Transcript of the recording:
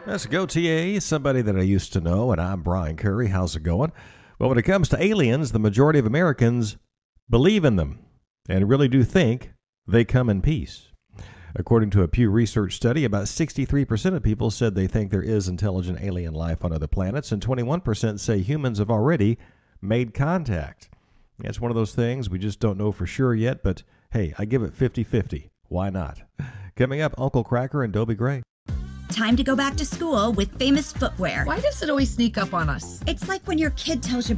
Let's go, TA, somebody that I used to know, and I'm Brian Curry. How's it going? Well, when it comes to aliens, the majority of Americans believe in them and really do think they come in peace. According to a Pew Research study, about 63% of people said they think there is intelligent alien life on other planets, and 21% say humans have already made contact. It's one of those things we just don't know for sure yet, but hey, I give it 50-50. Why not? Coming up, Uncle Kracker and Dobie Gray. Time to go back to school with Famous Footwear. Why does it always sneak up on us? It's like when your kid tells you